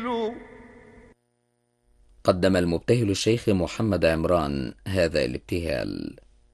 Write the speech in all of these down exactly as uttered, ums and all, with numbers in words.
الابتهال. قدم المبتهل الشيخ محمد عمران هذا الابتهال.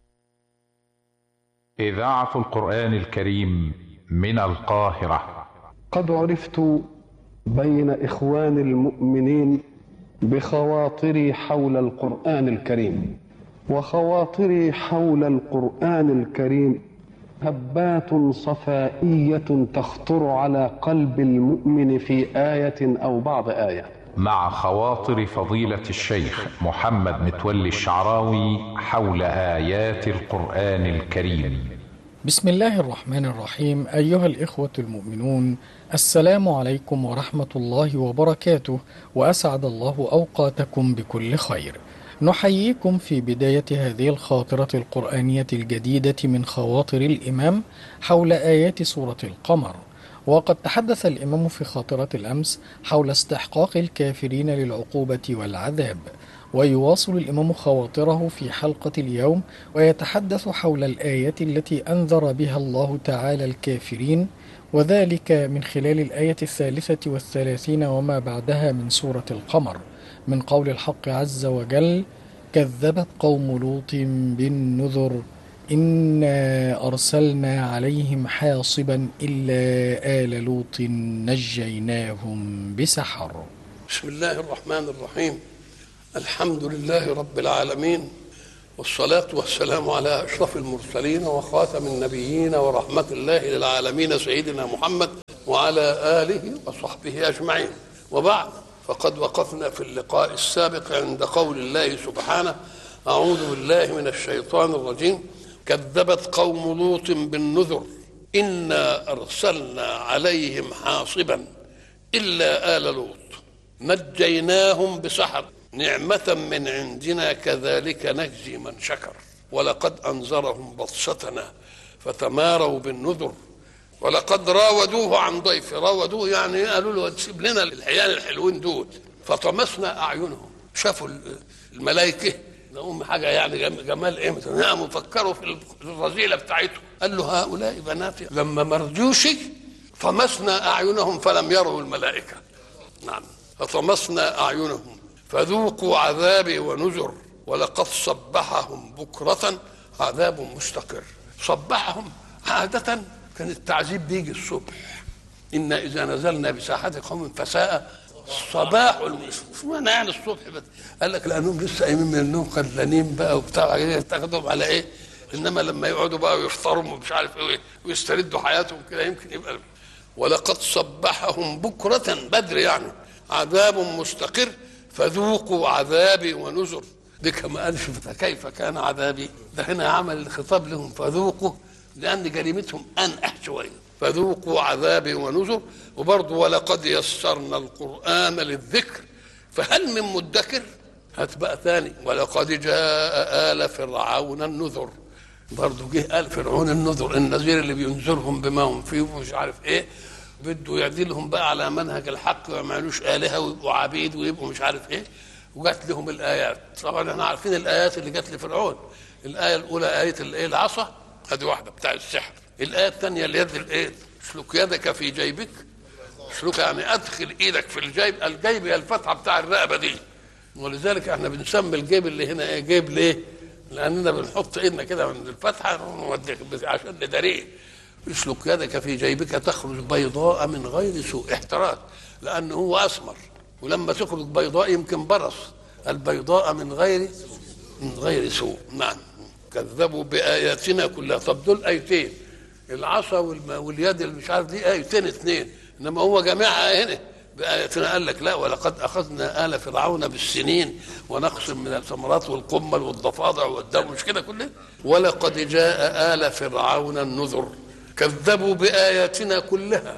إذاعة القرآن الكريم من القاهرة. قد عرفت بين إخوان المؤمنين بخواطري حول القرآن الكريم، وخواطري حول القرآن الكريم هبات صفائية تخطر على قلب المؤمن في آية أو بعض آية. مع خواطر فضيلة الشيخ محمد متولي الشعراوي حول آيات القرآن الكريم. بسم الله الرحمن الرحيم. أيها الإخوة المؤمنون، السلام عليكم ورحمة الله وبركاته، وأسعد الله أوقاتكم بكل خير. نحييكم في بداية هذه الخاطرة القرآنية الجديدة من خواطر الإمام حول آيات سورة القمر. وقد تحدث الإمام في خاطرة الأمس حول استحقاق الكافرين للعقوبة والعذاب، ويواصل الإمام خواطره في حلقة اليوم ويتحدث حول الآية التي أنذر بها الله تعالى الكافرين، وذلك من خلال الآية الثالثة والثلاثين وما بعدها من سورة القمر، من قول الحق عز وجل: كذبت قوم لوط بالنذر إنا أرسلنا عليهم حاصبا إلا آل لوط نجيناهم بسحر. بسم الله الرحمن الرحيم. الحمد لله رب العالمين، والصلاة والسلام على أشرف المرسلين وخاتم النبيين ورحمة الله للعالمين سيدنا محمد وعلى آله وصحبه أجمعين، وبعد، فقد وقفنا في اللقاء السابق عند قول الله سبحانه: أعوذ بالله من الشيطان الرجيم. كذبت قوم لوط بالنذر إنا أرسلنا عليهم حاصبا إلا آل لوط نجيناهم بسحر نعمة من عندنا كذلك نجزي من شكر ولقد أنذرهم بطشتنا فتماروا بالنذر ولقد راودوه عن ضيفه. راودوه يعني قالوا له تسيب لنا العيال الحلوين دول، فطمسنا أعينهم. شافوا الملائكة لهم حاجة يعني جمال ايه، نعم، فكروا في الرذيلة بتاعتهم. قال له هؤلاء بناتي. لما مرجوش طمسنا أعينهم فلم يروا الملائكة. نعم، فطمسنا أعينهم فذوقوا عذابي ونذر ولقد صبحهم بكرة عذاب مستقر. صبحهم عادة كان التعذيب بيجي الصبح، إن إذا نزلنا بساحة قوم فساء صباح المسلمين. يعني الصبح بس قال لك لأنهم لسه قايمين من النوم خلانين بقى وبتاع، تاخدهم على إيه؟ إنما لما يقعدوا بقى ويفطروا ومش عارف إيه ويستردوا حياتهم كده يمكن يبقى. ولقد صبحهم بكرة بدر يعني عذاب مستقر فذوقوا عذابي ونذر. دي كما قالش فكيف كان عذابي، ده هنا عمل الخطاب لهم فذوقوا، لأن جريمتهم أنقح شوية. فذوقوا عذابي ونذر. وبرضه ولقد يسرنا القرآن للذكر فهل من مدكر. هتبقى ثاني ولقد جاء آل فرعون النذر. برضه جه آل فرعون النذر، النذير اللي بينذرهم بما هم فيه ومش عارف ايه، بده يعدلهم بقى على منهج الحق وما يعملوش آلهة ويبقوا عبيد ويبقوا مش عارف ايه. وجات لهم الآيات. طبعا احنا عارفين الآيات اللي جات لفرعون. الآية الأولى آية الايه العصا، هذه واحدة بتاع السحر. الآية الثانية اليد الايه، اسلك يدك في جيبك. اسلك يعني ادخل ايدك في الجيب. الجيب هي الفتحة بتاع الرقبة دي، ولذلك احنا بنسمي الجيب اللي هنا ايه جيب. ليه؟ لأننا بنحط ايدنا كده من الفتحة عشان نداريه. اسلك يدك في جيبك تخرج بيضاء من غير سوء. احتراز، لأنه هو أسمر، ولما تخرج بيضاء يمكن برص. البيضاء من غير من غير سوء. نعم، كذبوا بآياتنا كلها. طب دول آيتين، العصا واليد اللي مش عارف دي آيتين اثنين، إنما هو جميعها هنا بآياتنا. قال لك لا، ولقد أخذنا آل فرعون بالسنين ونقص من الثمرات والقمل والضفادع والدم، مش كده كله. ولقد جاء آل فرعون النذر كذبوا بآياتنا كلها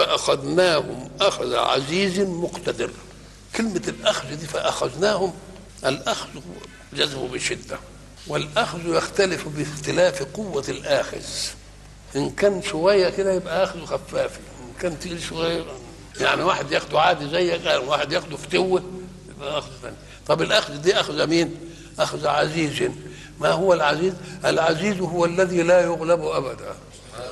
فأخذناهم أخذ عزيز مقتدر. كلمة الأخذ دي فأخذناهم، الأخذ جذبه بشدة، والأخذ يختلف باختلاف قوة الآخذ. إن كان شوية كده يبقى أخذه خفاف، إن كان تقيل شوية يعني واحد ياخده عادي زيك، واحد ياخده فتوة يبقى أخذ ثاني. طب الأخذ دي أخذ مين؟ أخذ عزيز. ما هو العزيز؟ العزيز هو الذي لا يغلب أبدا،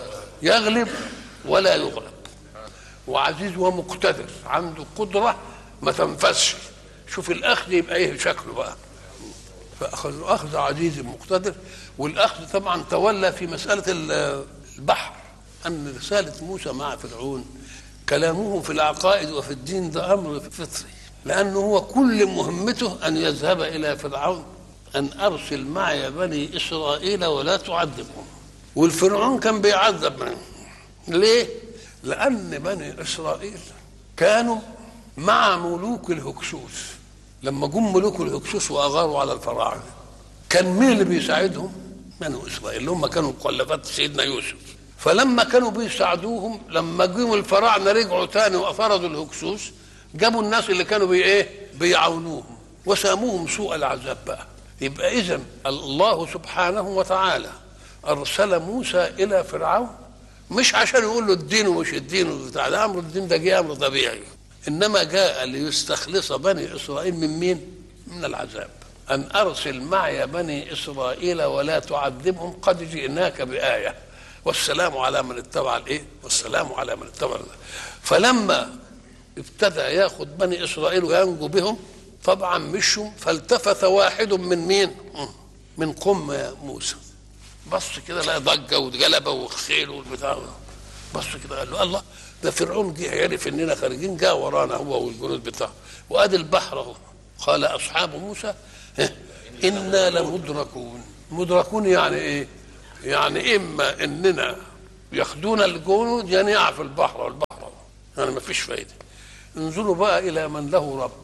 يغلب ولا يغلب. وعزيز ومقتدر، عنده قدرة ما تنفذش. شوف الاخذ يبقى ايه شكله بقى. فاخذ اخذ عزيز مقتدر. والاخذ طبعا تولى في مساله البحر، ان رساله موسى مع فرعون كلامه في العقائد وفي الدين ده امر فطري، لانه هو كل مهمته ان يذهب الى فرعون ان ارسل معي بني اسرائيل ولا تعذبهم. والفرعون كان بيعذب منهم. ليه؟ لان بني اسرائيل كانوا مع ملوك الهكسوس. لما جم ملوك الهكسوس واغاروا على الفراعنه كان مين اللي بيساعدهم؟ بنو اسرائيل اللي هم كانوا مخلفات سيدنا يوسف. فلما كانوا بيساعدوهم لما جم الفراعنه رجعوا تاني واطردوا الهكسوس جابوا الناس اللي كانوا بي ايه بيعاونوهم وساموهم سوء العذاب بقى. يبقى اذا الله سبحانه وتعالى ارسل موسى الى فرعون مش عشان يقول له الدين ومش الدين بتاع ده، امر الدين ده جه امر طبيعي، انما جاء ليستخلص بني اسرائيل من مين؟ من العذاب. ان ارسل معي بني اسرائيل ولا تعذبهم قد جئناك بايه والسلام على من اتبع الايه؟ والسلام على من اتبع الله. فلما ابتدى ياخذ بني اسرائيل وينجو بهم طبعا مشوا، فالتفت واحد من مين؟ من قوم موسى. بص كده لا ضجه وجلبه وخيل والبتاع، بص كده قال له الله ده فرعون جه عرف اننا خارجين جاء ورانا هو والجنود بتاعه وادي البحر اهو. قال اصحاب موسى انا لمدركون. مدركون يعني ايه؟ يعني اما اننا ياخدونا الجنود يعني يقع في البحر والبحر يعني ما فيش فايده. انظروا بقى الى من له رب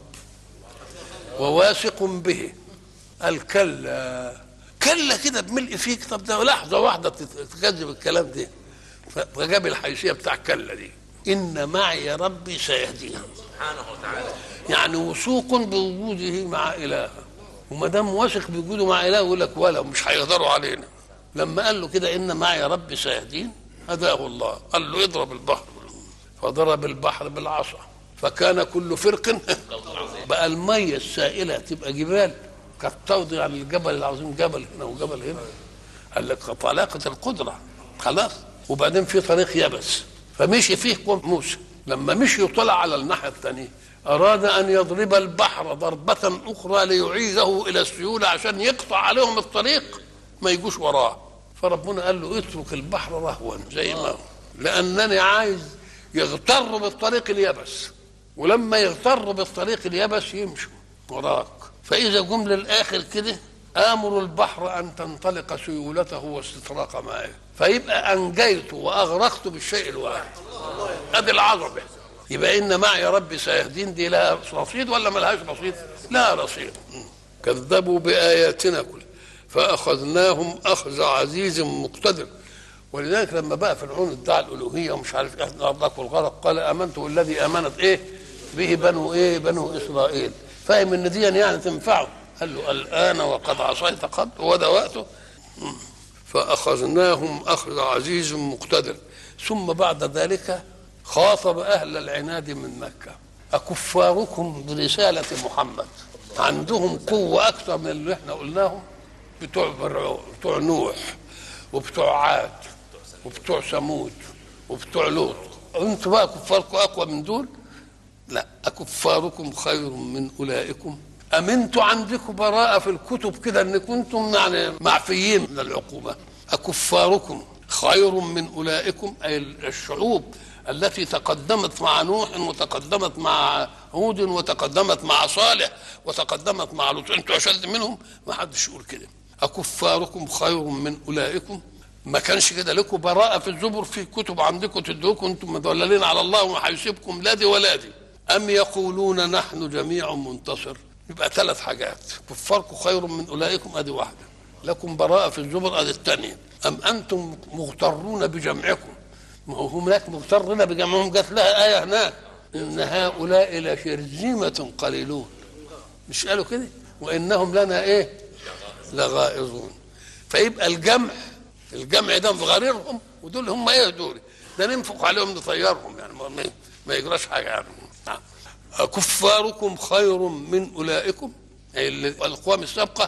وواثق به. قال كلا كلا كده بملء فيك. طب ده لحظه واحده تكذب الكلام ده، فجاب الحيثيه بتاع كلا دي. ان معي ربي سيهدين سبحانه وتعالى، يعني وثوق بوجوده مع اله. وما دام واثق بوجوده مع اله يقول لك ولا مش هيقدروا علينا. لما قال له كده ان معي ربي سيهدين هداه الله. قال له اضرب البحر، فضرب البحر بالعصا فكان كل فرق بقى الميه السائله تبقى جبال كالطود، يعني الجبل العظيم جبل هنا وجبل هنا. قال لك طلاقه القدره خلاص. وبعدين في طريق يبس فمشي فيه قوم موسى. لما مشي وطلع على الناحيه الثانيه اراد ان يضرب البحر ضربه اخرى ليعيده الى السيوله عشان يقطع عليهم الطريق ما يجوش وراه. فربنا قال له اترك البحر رهوا زي ما هو، لانني عايز يغتر بالطريق اليبس، ولما يغتر بالطريق اليبس يمشوا وراك. فاذا جم للاخر كده امر البحر ان تنطلق سيولته واستطراق مائه، فيبقى انجيته واغرقته بالشيء الواحد. ادي العظمه. يبقى ان معي ربي سيهدين دي لها رصيد ولا ما لهاش رصيد؟ لا رصيد. كذبوا باياتنا كلها فاخذناهم اخذ عزيز مقتدر. ولذلك لما بقى فرعون ادعى الالوهيه ومش عارف ايه الارض والغرق قال امنت والذي امنت ايه به بنو ايه بنو اسرائيل. فاهم ان دي يعني تنفعه. قال له الان وقد عصيت قبل وده وقته. فاخذناهم اخذ عزيز مقتدر. ثم بعد ذلك خاطب اهل العناد من مكه اكفاركم برساله محمد عندهم قوه اكثر من اللي احنا قلناهم بتوع بتوع نوح وبتوع عاد وبتوع ثمود وبتوع لوط. انتوا بقى كفاركم اقوى من دول؟ لا. اكفاركم خير من اولئكم ام انتوا عندكم براءه في الكتب كده ان كنتم يعني معفيين من العقوبه؟ اكفاركم خير من اولئكم اي الشعوب التي تقدمت مع نوح وتقدمت مع هود وتقدمت مع صالح وتقدمت مع لوط، انتوا اشد منهم؟ ما حدش يقول كده. اكفاركم خير من اولئكم؟ ما كانش كده لكم براءه في الزبر في كتب عندكم تدوكم انتم مدللين على الله وما هيسيبكم لا دي ولا دي؟ ام يقولون نحن جميع منتصر؟ يبقى ثلاث حاجات. كفاركم خير من اولئكم ادي واحده، لكم براءه في الزبر ادي الثانيه. ام انتم مغترون بجمعكم؟ ما هو هناك مغترين بجمعهم جات لها ايه هناك ان هؤلاء لشرذمه قليلون. مش قالوا كده؟ وانهم لنا ايه لغائظون. فيبقى الجمع الجمع ده غريرهم ودول هم ايه دول؟ ده ننفق عليهم نطيرهم يعني ما, ما يجراش حاجه يعني. أكفاركم خير من أولئكم أي الأقوام السابقة؟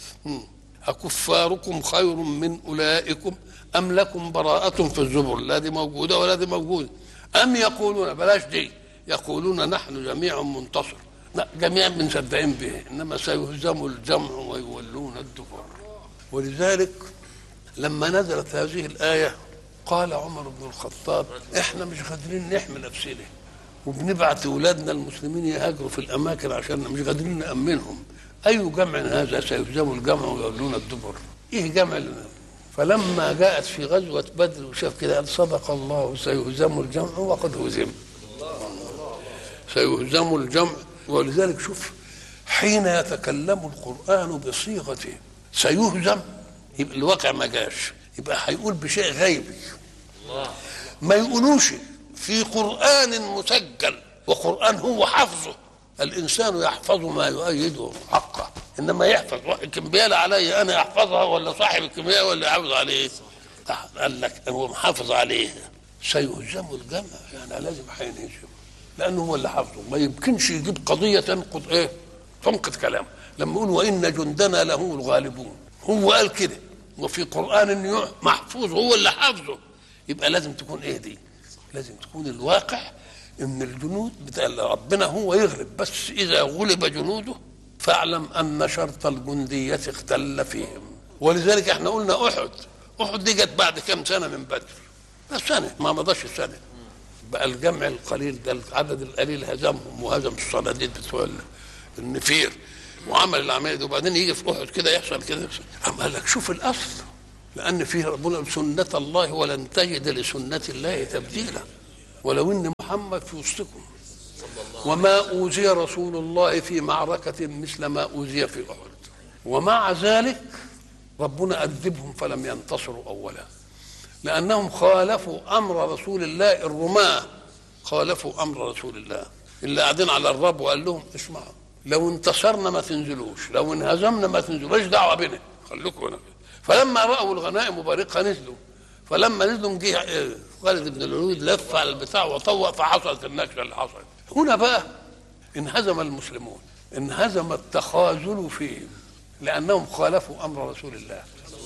أكفاركم خير من أولئكم أم لكم براءة في الزبر؟ لا دي موجودة ولا دي موجودة. أم يقولون بلاش دي يقولون نحن جميع منتصر لا جميعا مصدقين به، انما سيهزم الجمع ويولون الدبر. ولذلك لما نزلت هذه الايه قال عمر بن الخطاب احنا مش قادرين نحمي نفسنا وبنبعت اولادنا المسلمين يهاجروا في الاماكن عشان مش قادرين نامنهم، اي جمع هذا سيهزم الجمع ويولون الدبر؟ ايه جمع لنا؟ فلما جاءت في غزوه بدر وشاف كده قال صدق الله سيهزم الجمع وقد هزم. سيهزم الجمع. ولذلك شوف حين يتكلم القرآن بصيغة سيهزم يبقى الواقع ما جاش، يبقى هيقول بشيء غيبي ما يقولوش في قرآن مسجل، وقرآن هو حفظه. الإنسان يحفظ ما يؤيده حقه، إنما يحفظ الكمبيال علي أنا أحفظها ولا صاحب الكمبيال ولا يحفظ عليه؟ قال لك هو محافظ عليه. سيهزم الجمع يعني لازم هينهزم لأنه هو اللي حافظه، ما يمكنش يجيب قضية تنقض إيه؟ تنقض كلامه. لما يقول وإن جندنا لهم الغالبون، هو قال كده وفي قرآن محفوظ هو اللي حافظه، يبقى لازم تكون إيه دي؟ لازم تكون الواقع إن الجنود بتاع ربنا هو يغلب، بس إذا غلب جنوده فاعلم أن شرط الجندية اختل فيهم. ولذلك احنا قلنا أحد، أحد دي جت بعد كم سنة من بدر، بس سنة ما مضاش السنة، بقى الجمع القليل ده العدد القليل هزمهم وهزم الصناديد بتوع النفير وعمل العمليه دي. وبعدين يجي في احد كده يحصل كده، قام قال لك شوف الاصل، لان فيه ربنا سنه الله ولن تجد لسنه الله تبديلا، ولو ان محمد في وسطكم وما اوذي رسول الله في معركه مثل ما اوذي في احد، ومع ذلك ربنا أدبهم فلم ينتصروا اولا، لأنهم خالفوا أمر رسول الله. الرماة خالفوا أمر رسول الله اللي قاعدين على الرب، وقال لهم اسمعوا لو انتصرنا ما تنزلوش، لو انهزمنا ما تنزلوش، دعوة بنا خليكم هنا. فلما رأوا الغنائم مبارقة نزلوا، فلما نزلوا جه خالد بن الوليد لف على البتاع وطوق فحصلت النكسة اللي حصلت. هنا بقى انهزم المسلمون، انهزم التخاذل فيهم لأنهم خالفوا أمر رسول الله.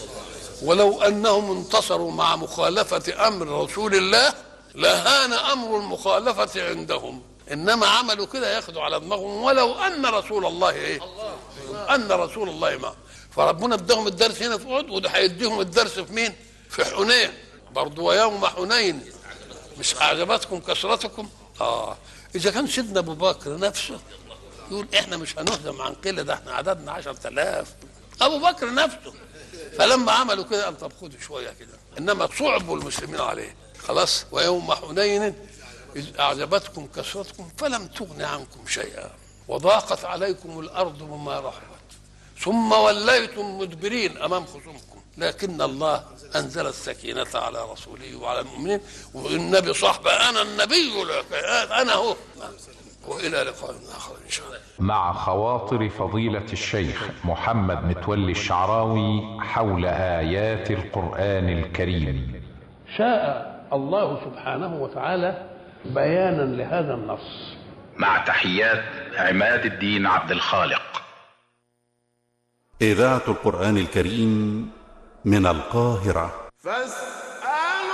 ولو أنهم انتصروا مع مخالفة أمر رسول الله لهان أمر المخالفة عندهم، إنما عملوا كده ياخدوا على دماغهم ولو أن رسول الله إيه؟ أن رسول الله ما. فربنا ادهم الدرس هنا في أحد، وده هيديهم الدرس في مين؟ في حنين برضو. ويوم حنين مش أعجبتكم كثرتكم؟ آه إذا كان سيدنا أبو بكر نفسه يقول إحنا مش هنهزم عن قلة، ده إحنا عددنا عشرة آلاف، أبو بكر نفسه. فلما عملوا كده قال طب خدوا شويه كده، انما صعبوا المسلمين عليه خلاص. ويوم حنين اذ اعجبتكم كثرتكم فلم تغن عنكم شيئا وضاقت عليكم الارض بما رحبت ثم وليتم مدبرين امام خصومكم، لكن الله انزل السكينه على رسوله وعلى المؤمنين. والنبي صاحبه انا النبي انا هو. والى لقاء اخر ان شاء الله. مع خواطر فضيلة الشيخ محمد متولي الشعراوي حول آيات القرآن الكريم. شاء الله سبحانه وتعالى بيانا لهذا النص. مع تحيات عماد الدين عبد الخالق. إذاعة القرآن الكريم من القاهرة.